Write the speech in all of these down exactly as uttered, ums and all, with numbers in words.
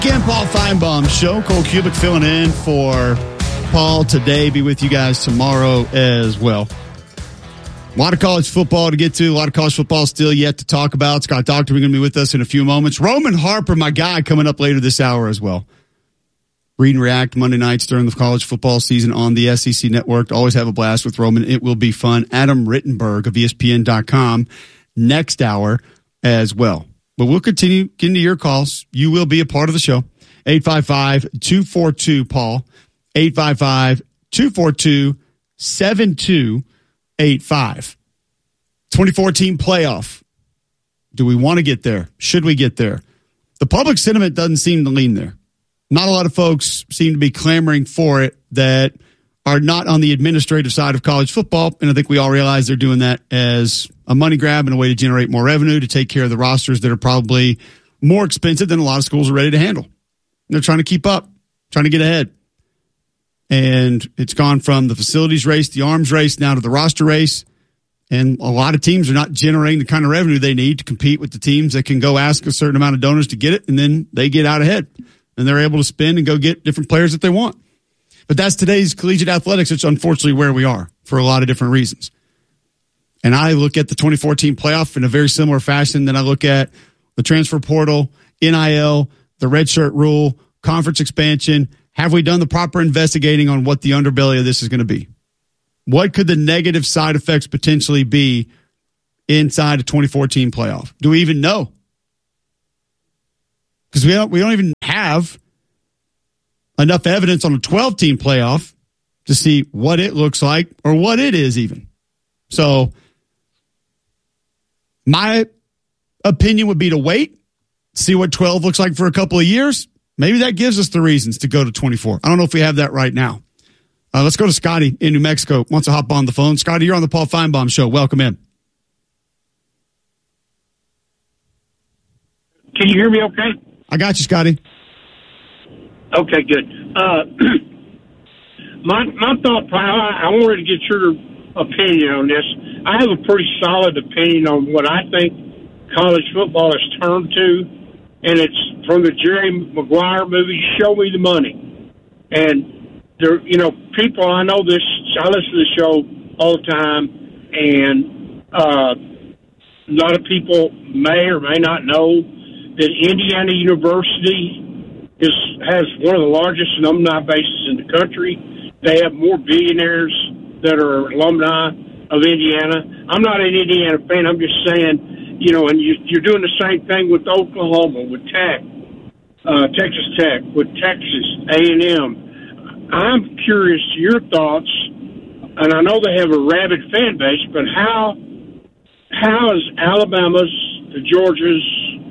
Again, Paul Feinbaum Show. Cole Cubic filling in for Paul today. Be with you guys tomorrow as well. A lot of college football to get to. A lot of college football still yet to talk about. Scott Doctor, we're going to be with us in a few moments. Roman Harper, my guy, coming up later this hour as well. Read and React Monday nights during the college football season on the S E C Network. Always have a blast with Roman. It will be fun. Adam Rittenberg of E S P N dot com next hour as well. But we'll continue getting to your calls. You will be a part of the show. eight five five, two four two, Paul. eight five five, two four two, seven two eight five. twenty fourteen playoff. Do we want to get there? Should we get there? The public sentiment doesn't seem to lean there. Not a lot of folks seem to be clamoring for it that are not on the administrative side of college football, and I think we all realize they're doing that as a money grab and a way to generate more revenue to take care of the rosters that are probably more expensive than a lot of schools are ready to handle. And they're trying to keep up, trying to get ahead. And it's gone from the facilities race, the arms race, now to the roster race. And a lot of teams are not generating the kind of revenue they need to compete with the teams that can go ask a certain amount of donors to get it, and then they get out ahead. And they're able to spend and go get different players that they want. But that's today's collegiate athletics. It's unfortunately where we are for a lot of different reasons. And I look at the twenty fourteen playoff in a very similar fashion that I look at the transfer portal, N I L, the redshirt rule, conference expansion. Have we done the proper investigating on what the underbelly of this is going to be? What could the negative side effects potentially be inside a twenty fourteen playoff? Do we even know? Because we don't, we don't even have enough evidence on a twelve-team playoff to see what it looks like or what it is even. So my opinion would be to wait, see what twelve looks like for a couple of years. Maybe that gives us the reasons to go to twenty-four. I don't know if we have that right now. Uh, let's go to Scotty in New Mexico. Wants to hop on the phone. Scotty, you're on the Paul Feinbaum Show. Welcome in. Can you hear me okay? I got you, Scotty. Okay, good. Uh, my my thought, I, I wanted to get your opinion on this. I have a pretty solid opinion on what I think college football has turned to, and it's from the Jerry Maguire movie, Show Me the Money. And there, you know, people, I know this, I listen to the show all the time, and uh, a lot of people may or may not know that Indiana University is has one of the largest alumni bases in the country. They have more billionaires that are alumni of Indiana. I'm not an Indiana fan. I'm just saying, you know, and you, you're doing the same thing with Oklahoma, with Tech, uh, Texas Tech, with Texas A and M. I'm curious to your thoughts, and I know they have a rabid fan base, but how how is Alabama's, the Georgia's,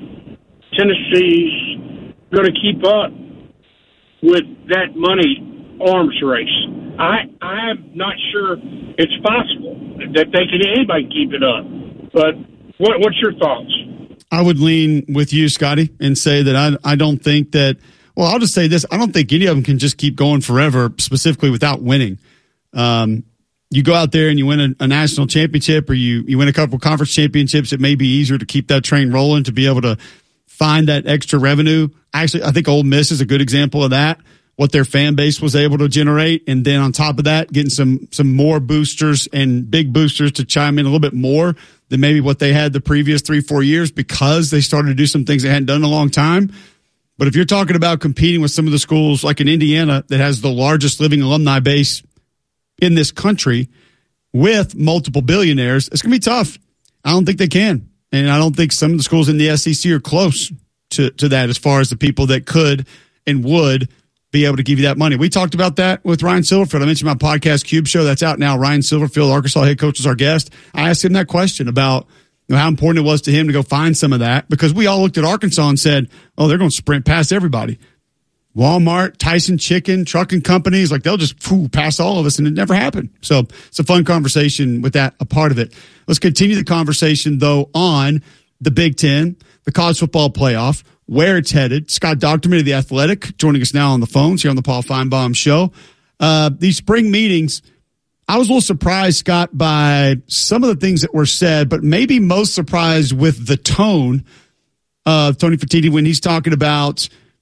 Tennessee's going to keep up with that money arms race? I I'm not sure it's possible that they can anybody keep it up. But what what's your thoughts? I would lean with you, Scotty, and say that I I don't think that. Well, I'll just say this: I don't think any of them can just keep going forever, specifically without winning. Um, you go out there and you win a, a national championship, or you you win a couple conference championships. It may be easier to keep that train rolling to be able to find that extra revenue. Actually, I think Ole Miss is a good example of that, what their fan base was able to generate. And then on top of that, getting some some more boosters and big boosters to chime in a little bit more than maybe what they had the previous three, four years because they started to do some things they hadn't done in a long time. But if you're talking about competing with some of the schools like in Indiana that has the largest living alumni base in this country with multiple billionaires, it's going to be tough. I don't think they can. And I don't think some of the schools in the S E C are close to, to that as far as the people that could and would be able to give you that money. We talked about that with Ryan Silverfield. I mentioned my podcast Cube Show. That's out now. Ryan Silverfield, Arkansas head coach, is our guest. I asked him that question about you know, how important it was to him to go find some of that because we all looked at Arkansas and said, oh, they're going to sprint past everybody. Walmart, Tyson Chicken, trucking companies, like they'll just phew, pass all of us, and it never happened. So it's a fun conversation with that, a part of it. Let's continue the conversation, though, on the Big Ten, the college football playoff, where it's headed. Scott Docterman of The Athletic joining us now on the phones here on the Paul Feinbaum Show. Uh, these spring meetings, I was a little surprised, Scott, by some of the things that were said, but maybe most surprised with the tone of Tony Fertitta when he's talking about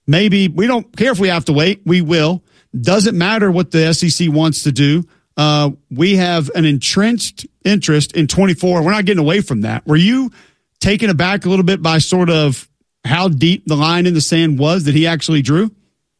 maybe we don't care if we have to wait. We will. Doesn't matter what the S E C wants to do. Uh, we have an entrenched interest in twenty-four. We're not getting away from that. Were you taken aback a little bit by sort of how deep the line in the sand was that he actually drew?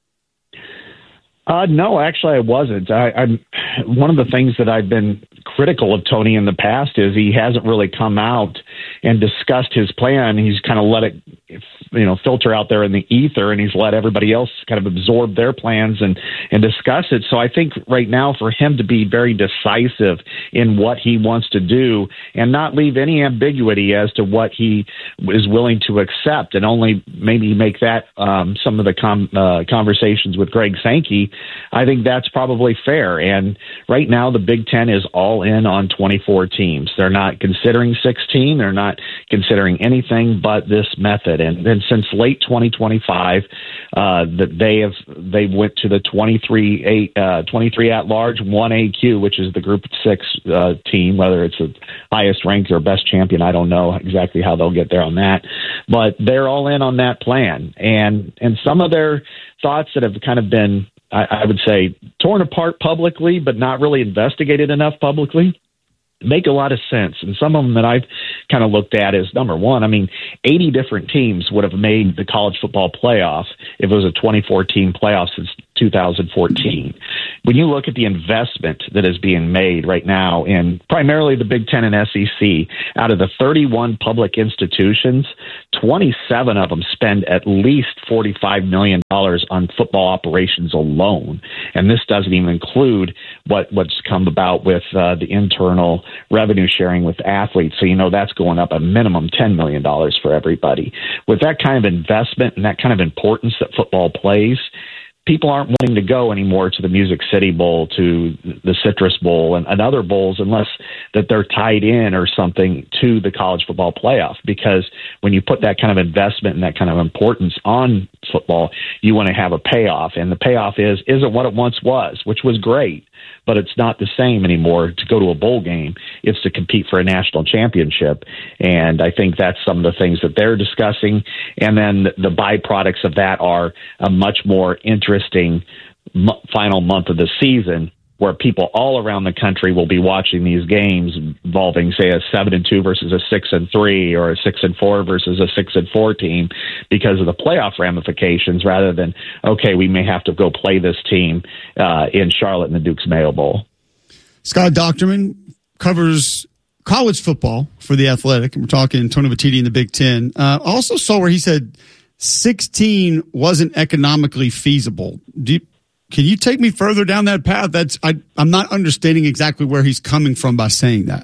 Uh, no, actually, I wasn't. I, I'm one of the things that I've been critical of Tony in the past is he hasn't really come out and discussed his plan. He's kind of let it, you know, filter out there in the ether, and he's let everybody else kind of absorb their plans and, and discuss it. So I think right now for him to be very decisive in what he wants to do and not leave any ambiguity as to what he is willing to accept, and only maybe make that um, some of the com- uh, conversations with Greg Sankey, I think that's probably fair. And right now the Big Ten is all in on twenty-four teams. They're not considering sixteen. They're not considering anything but this method. And then since late twenty twenty-five, uh, that they have they went to the twenty-three eight, uh, twenty-three at large, one A Q, which is the Group Six uh, team. Whether it's the highest ranked or best champion, I don't know exactly how they'll get there on that. But they're all in on that plan. And and some of their thoughts that have kind of been, I, I would say, torn apart publicly, but not really investigated enough publicly, make a lot of sense. And some of them that I've kind of looked at is, number one, I mean, eighty different teams would have made the college football playoff if it was a twenty-four team playoff since two thousand fourteen. When you look at the investment that is being made right now in primarily the Big Ten and S E C, out of the thirty-one public institutions, twenty-seven of them spend at least forty-five million dollars on football operations alone. And this doesn't even include what, what's come about with uh, the internal revenue sharing with athletes. So, you know, that's going up a minimum ten million dollars for everybody. With that kind of investment and that kind of importance that football plays, people aren't wanting to go anymore to the Music City Bowl, to the Citrus Bowl, and, and other bowls unless that they're tied in or something to the college football playoff. Because when you put that kind of investment and that kind of importance on football, you want to have a payoff. And the payoff is, isn't what it once was, which was great, but it's not the same anymore to go to a bowl game. It's to compete for a national championship. And I think that's some of the things that they're discussing. And then the byproducts of that are a much more interesting m- final month of the season, where people all around the country will be watching these games involving, say, a seven and two versus a six and three, or a six and four versus a six and four team, because of the playoff ramifications, rather than, okay, we may have to go play this team uh, in Charlotte in the Duke's Mayo Bowl. Scott Docterman covers college football for The Athletic, and we're talking Tony Petitti in the Big Ten. Uh, I also saw where he said sixteen wasn't economically feasible. Do you, Can you take me further down that path? That's I, I'm not understanding exactly where he's coming from by saying that.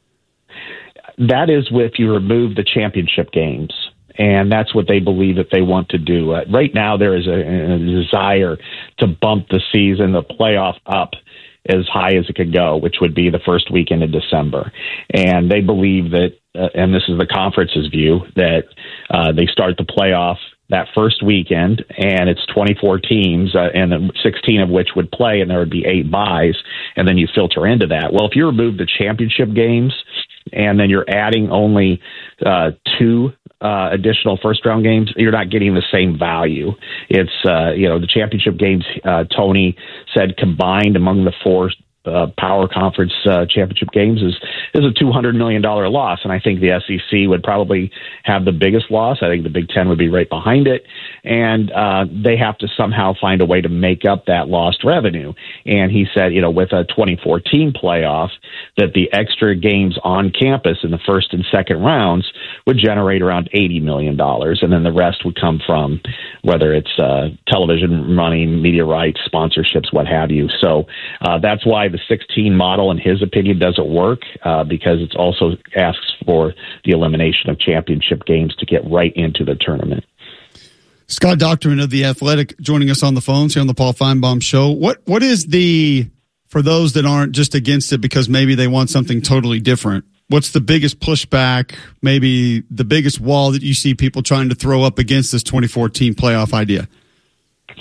That is if you remove the championship games, and that's what they believe that they want to do. Uh, right now, there is a, a desire to bump the season, the playoff, up as high as it could go, which would be the first weekend in December. And they believe that, uh, and this is the conference's view, that uh, they start the playoff that first weekend, and it's twenty-four teams, uh, and sixteen of which would play, and there would be eight buys, and then you filter into that. Well, if you remove the championship games, and then you're adding only uh, two uh, additional first-round games, you're not getting the same value. It's, uh, you know, the championship games, uh, Tony said, combined among the four Uh, power conference uh, championship games is is a two hundred million dollars loss. And I think the S E C would probably have the biggest loss. I think the Big Ten would be right behind it. And uh, they have to somehow find a way to make up that lost revenue. And he said, you know, with a twenty-four team playoff, that the extra games on campus in the first and second rounds would generate around eighty million dollars. And then the rest would come from whether it's uh, television money, media rights, sponsorships, what have you. So uh, that's why the sixteen model, in his opinion, doesn't work, uh, because it also asks for the elimination of championship games to get right into the tournament. Scott Docterman of The Athletic joining us on the phones here on the Paul Feinbaum Show. What What is the, for those that aren't just against it because maybe they want something totally different, what's the biggest pushback, maybe the biggest wall that you see people trying to throw up against this twenty-four team playoff idea?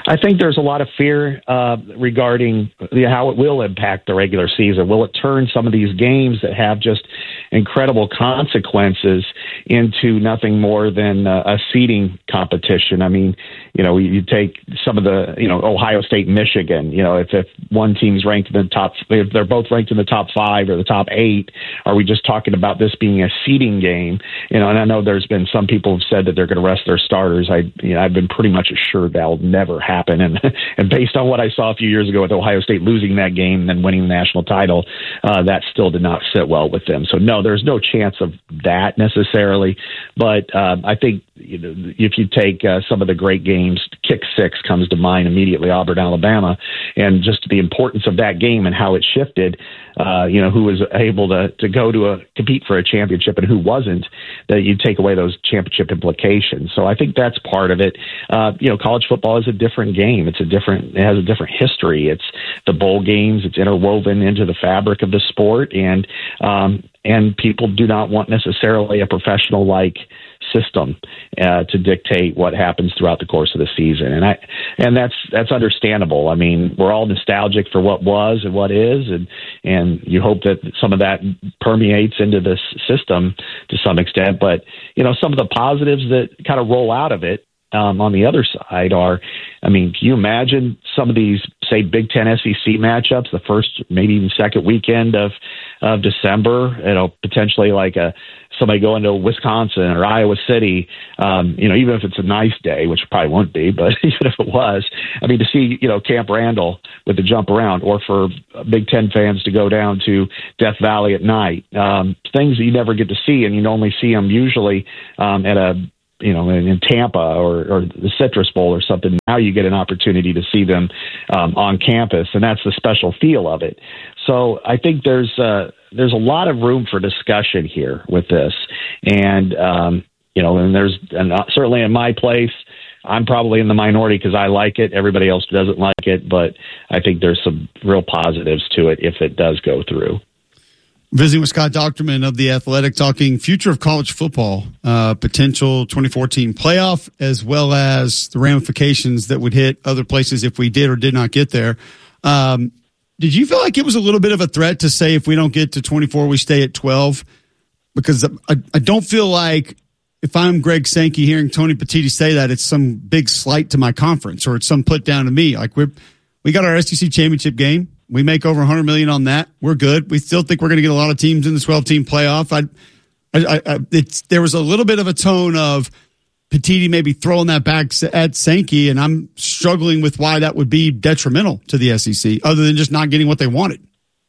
I think there's a lot of fear uh, regarding the, how it will impact the regular season. Will it turn some of these games that have just incredible consequences into nothing more than uh, a seeding competition? I mean, you know, you take some of the, you know, Ohio State, Michigan, you know, if, if one team's ranked in the top, if they're both ranked in the top five or the top eight, are we just talking about this being a seeding game? You know, and I know there's been some people who've said that they're going to rest their starters. I, you know, I've been pretty much assured that'll never happen. And, and based on what I saw a few years ago with Ohio State losing that game and then winning the national title, uh, that still did not sit well with them. So no, there's no chance of that necessarily. But uh, I think, you know, if you take uh, some of the great games, Kick Six comes to mind immediately, Auburn, Alabama, and just the importance of that game and how it shifted, uh, you know, who was able to, to go to a compete for a championship and who wasn't, that you take away those championship implications. So I think that's part of it. Uh, you know, college football is a different game. It's a different, it has a different history. It's the bowl games. It's interwoven into the fabric of the sport. And, um, and people do not want necessarily a professional like system uh, to dictate what happens throughout the course of the season. And I, and that's, that's understandable. I mean, we're all nostalgic for what was and what is, and, and you hope that some of that permeates into this system to some extent. But, you know, some of the positives that kind of roll out of it, Um, on the other side are, I mean, can you imagine some of these, say, Big Ten S E C matchups, the first, maybe even second weekend of, of December, you know, potentially like a, somebody going to Wisconsin or Iowa City, um, you know, even if it's a nice day, which it probably won't be, but even if it was, I mean, to see, you know, Camp Randall with the jump around, or for Big Ten fans to go down to Death Valley at night, um, things that you never get to see, and you only see them usually um, at a, you know, in, in Tampa or, or the Citrus Bowl or something. Now you get an opportunity to see them um, on campus, and that's the special feel of it. So I think there's uh, there's a lot of room for discussion here with this, and um, you know, and there's and certainly in my place, I'm probably in the minority because I like it. Everybody else doesn't like it, but I think there's some real positives to it if it does go through. Visiting with Scott Docterman of The Athletic, talking future of college football, uh, potential twenty fourteen playoff, as well as the ramifications that would hit other places if we did or did not get there. Um, did you feel like it was a little bit of a threat to say if we don't get to twenty-four, we stay at twelve? Because I, I don't feel like if I'm Greg Sankey hearing Tony Petitti say that, it's some big slight to my conference or it's some put down to me. Like we're, we got our S E C championship game. We make over one hundred million dollars on that. We're good. We still think we're going to get a lot of teams in the twelve-team playoff. I, I, I, it's, there was a little bit of a tone of Petitti maybe throwing that back at Sankey, and I'm struggling with why that would be detrimental to the S E C, other than just not getting what they wanted.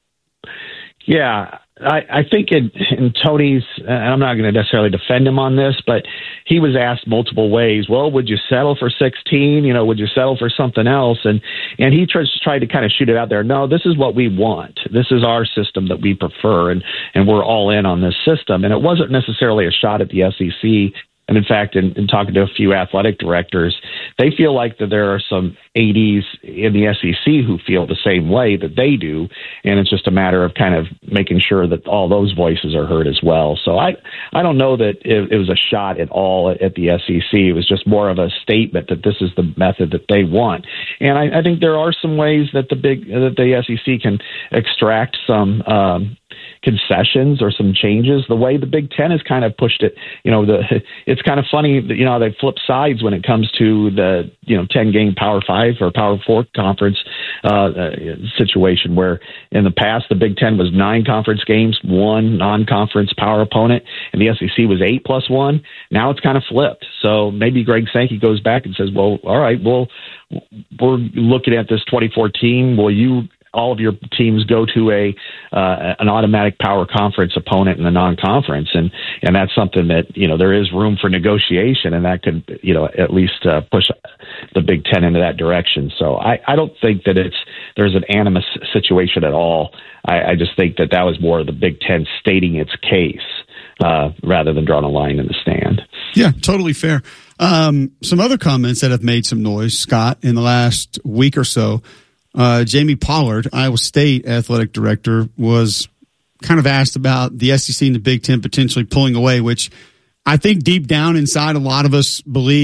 Yeah, I, I think in, in Tony's, and I'm not going to necessarily defend him on this, but he was asked multiple ways, well, would you settle for sixteen? You know, would you settle for something else? And and he tries, tried to kind of shoot it out there. No, this is what we want. This is our system that we prefer, and, and we're all in on this system. And it wasn't necessarily a shot at the S E C. And in fact, in, in talking to a few athletic directors, they feel like that there are some A Ds in the S E C who feel the same way that they do. And it's just a matter of kind of making sure that all those voices are heard as well. So I, I don't know that it, it was a shot at all at, at the S E C. It was just more of a statement that this is the method that they want. And I, I think there are some ways that the big, that the S E C can extract some, um, concessions or some changes. The way the Big Ten has kind of pushed it, you know, the it's kind of funny that, you know, they flip sides when it comes to the, you know, ten game Power Five or Power Four conference uh, uh, situation, where in the past the Big Ten was nine conference games, one non-conference power opponent, and the S E C was eight plus one. Now it's kind of flipped. So maybe Greg Sankey goes back and says, well, all right, well, we're looking at this twenty fourteen. Will you all of your teams go to a uh, an automatic power conference opponent in the non-conference, and and that's something that, you know, there is room for negotiation, and that could, you know, at least uh, push the Big Ten into that direction. So I, I don't think that it's there's an animus situation at all. I, I just think that that was more of the Big Ten stating its case uh, rather than drawing a line in the stand. Yeah, totally fair. Um, some other comments that have made some noise, Scott, in the last week or so. Uh, Jamie Pollard, Iowa State athletic director, was kind of asked about the S E C and the Big Ten potentially pulling away, which I think deep down inside a lot of us believe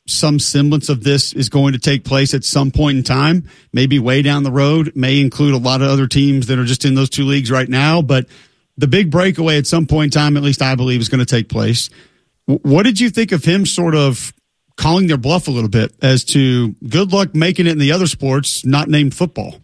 some semblance of this is going to take place at some point in time, maybe way down the road, may include a lot of other teams that are just in those two leagues right now. But the big breakaway at some point in time, at least I believe, is going to take place. What did you think of him sort of calling their bluff a little bit as to good luck making it in the other sports, not named football?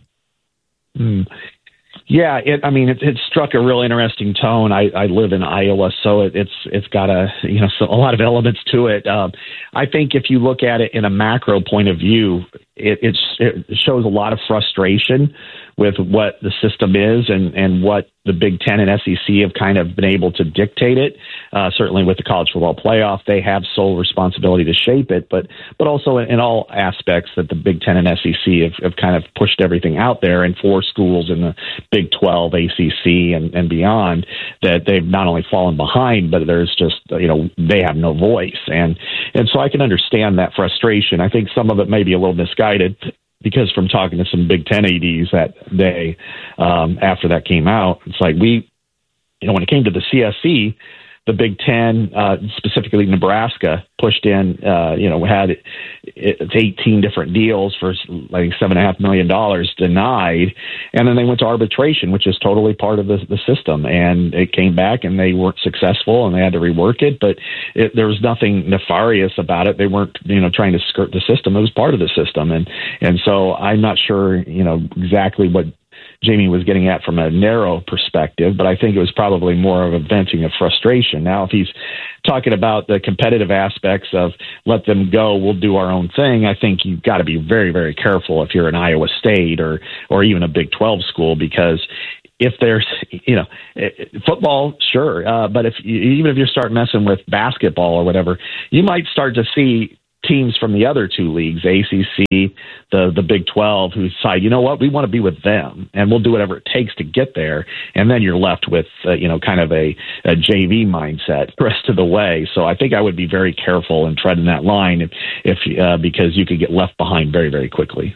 Hmm. Yeah, it, I mean, it, it struck a real interesting tone. I, I live in Iowa, so it, it's it's got a you know so a lot of elements to it. Um, I think if you look at it in a macro point of view, it, it's, it shows a lot of frustration with what the system is and, and what the Big Ten and S E C have kind of been able to dictate it. Uh, certainly with the college football playoff, they have sole responsibility to shape it, but but also in, in all aspects that the Big Ten and S E C have, have kind of pushed everything out there, and four schools in the Big twelve, A C C, and, and beyond, that they've not only fallen behind, but there's just, you know, they have no voice. And, and so I can understand that frustration. I think some of it may be a little misguided, because from talking to some Big Ten A Ds that day um, after that came out, it's like we, you know, when it came to the C S E, the Big Ten, uh, specifically Nebraska, pushed in, uh, you know, had it's eighteen different deals for like seven and a half million dollars denied. And then they went to arbitration, which is totally part of the, the system. And it came back and they weren't successful and they had to rework it. But it, there was nothing nefarious about it. They weren't, you know, trying to skirt the system. It was part of the system. And, and so I'm not sure, you know, exactly what Jamie was getting at from a narrow perspective, but I think it was probably more of a venting of frustration. Now, if he's talking about the competitive aspects of let them go, we'll do our own thing, I think you've got to be very, very careful if you're an Iowa State or or even a Big twelve school, because if there's, you know, football, sure, uh, but if even if you start messing with basketball or whatever, you might start to see teams from the other two leagues, A C C, the the Big twelve, who decide, you know what, we want to be with them, and we'll do whatever it takes to get there. And then you're left with, uh, you know, kind of a, a J V mindset the rest of the way. So I think I would be very careful in treading that line if, if uh, because you could get left behind very, very quickly.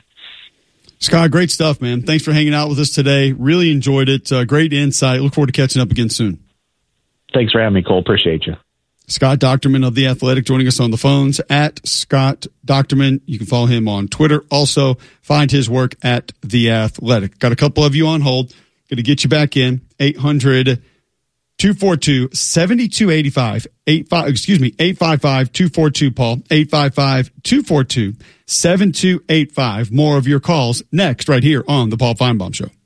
Scott, great stuff, man. Thanks for hanging out with us today. Really enjoyed it. Uh, great insight. Look forward to catching up again soon. Thanks for having me, Cole. Appreciate you. Scott Docterman of The Athletic joining us on the phones at Scott Docterman. You can follow him on Twitter. Also, find his work at The Athletic. Got a couple of you on hold. Going to get you back in. eight hundred, two four two, seven two eight five. eight five, excuse me, eight five five, two four two, Paul. eight five five, two four two, seven two eight five. More of your calls next right here on The Paul Feinbaum Show.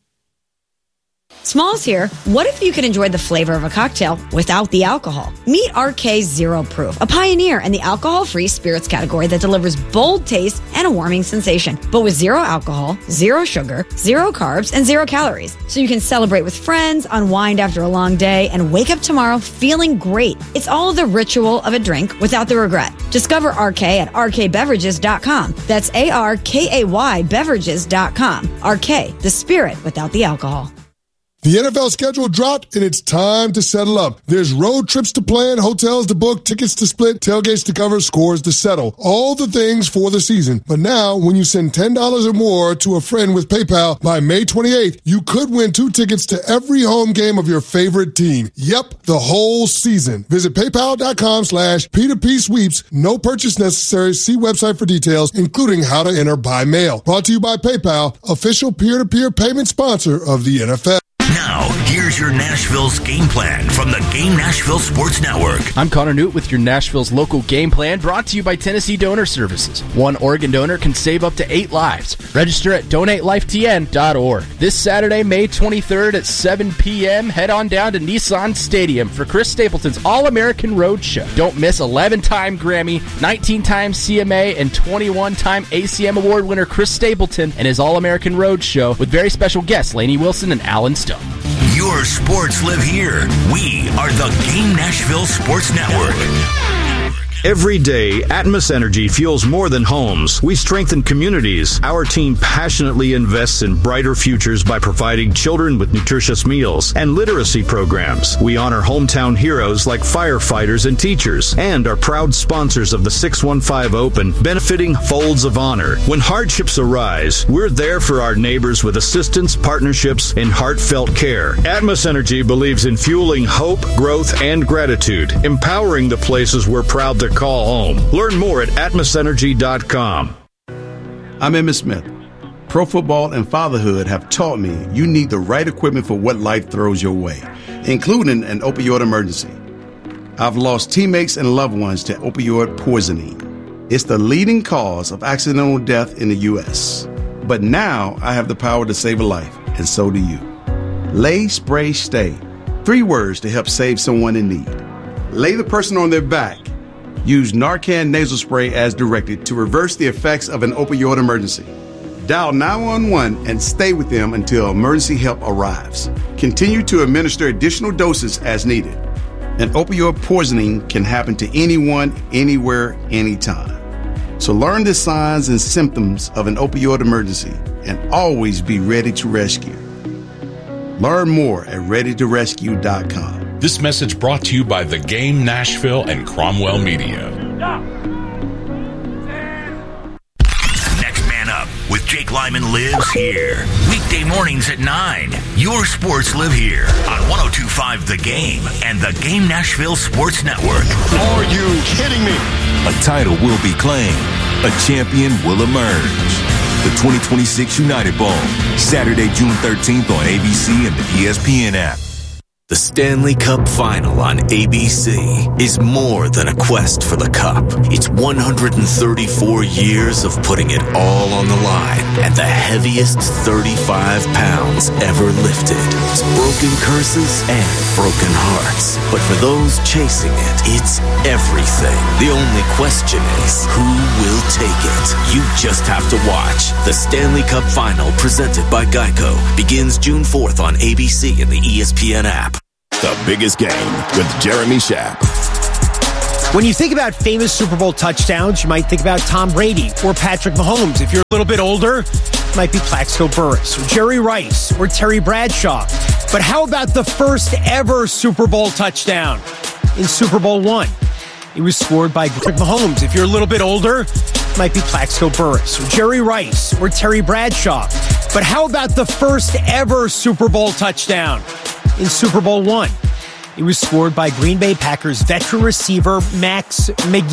Smalls here. What if you could enjoy the flavor of a cocktail without the alcohol? Meet R K Zero Proof, a pioneer in the alcohol-free spirits category that delivers bold taste and a warming sensation, but with zero alcohol, zero sugar, zero carbs, and zero calories. So you can celebrate with friends, unwind after a long day, and wake up tomorrow feeling great. It's all the ritual of a drink without the regret. Discover R K at R K beverages dot com. That's A R K A Y beverages dot com. R K, the spirit without the alcohol. The N F L schedule dropped, and it's time to settle up. There's road trips to plan, hotels to book, tickets to split, tailgates to cover, scores to settle. All the things for the season. But now, when you send ten dollars or more to a friend with PayPal by May twenty-eighth, you could win two tickets to every home game of your favorite team. Yep, the whole season. Visit paypal.com slash P2P sweeps. No purchase necessary. See website for details, including how to enter by mail. Brought to you by PayPal, official peer-to-peer payment sponsor of the N F L. Now, here's your Nashville's game plan from the Game Nashville Sports Network. I'm Connor Newt with your Nashville's local game plan, brought to you by Tennessee Donor Services. One organ donor can save up to eight lives. Register at donate life T N dot org. This Saturday, May twenty-third at seven p.m., head on down to Nissan Stadium for Chris Stapleton's All-American Road Show. Don't miss eleven-time Grammy, nineteen-time C M A, and twenty-one-time A C M Award winner Chris Stapleton and his All-American Road Show with very special guests Lainey Wilson and Alan Stone. Your sports live here. We are the Game Nashville Sports Network. Every day, Atmos Energy fuels more than homes. We strengthen communities. Our team passionately invests in brighter futures by providing children with nutritious meals and literacy programs. We honor hometown heroes like firefighters and teachers, and are proud sponsors of the six one five Open, benefiting Folds of Honor. When hardships arise, we're there for our neighbors with assistance, partnerships, and heartfelt care. Atmos Energy believes in fueling hope, growth, and gratitude, empowering the places we're proud to to call home. Learn more at atmos energy dot com. I'm Emmitt Smith. Pro football and fatherhood have taught me you need the right equipment for what life throws your way, including an opioid emergency. I've lost teammates and loved ones to opioid poisoning. It's the leading cause of accidental death in the U S. But now I have the power to save a life, and so do you. Lay, spray, stay. Three words to help save someone in need. Lay the person on their back. Use Narcan nasal spray as directed to reverse the effects of an opioid emergency. Dial nine one one and stay with them until emergency help arrives. Continue to administer additional doses as needed. An opioid poisoning can happen to anyone, anywhere, anytime. So learn the signs and symptoms of an opioid emergency and always be ready to rescue. Learn more at ready to rescue dot com. This message brought to you by The Game Nashville and Cromwell Media. Next Man Up with Jake Lyman lives here. Weekday mornings at nine. Your sports live here on one oh two point five The Game and The Game Nashville Sports Network. Are you kidding me? A title will be claimed. A champion will emerge. The twenty twenty-six United Bowl, Saturday, June thirteenth on A B C and the E S P N app. The Stanley Cup Final on A B C is more than a quest for the cup. It's one hundred thirty-four years of putting it all on the line and the heaviest thirty-five pounds ever lifted. It's broken curses and broken hearts. But for those chasing it, it's everything. The only question is, who will take it? You just have to watch. The Stanley Cup Final, presented by Geico, begins June fourth on A B C and the E S P N app. The Biggest Game with Jeremy Schaap. When you think about famous Super Bowl touchdowns, you might think about Tom Brady or Patrick Mahomes. If you're a little bit older, it might be Plaxico Burress or Jerry Rice or Terry Bradshaw. But how about the first ever Super Bowl touchdown in Super Bowl one? It was scored by Patrick Mahomes. If you're a little bit older, it might be Plaxico Burress or Jerry Rice or Terry Bradshaw. But how about the first ever Super Bowl touchdown in Super Bowl one? It was scored by Green Bay Packers veteran receiver Max McGee.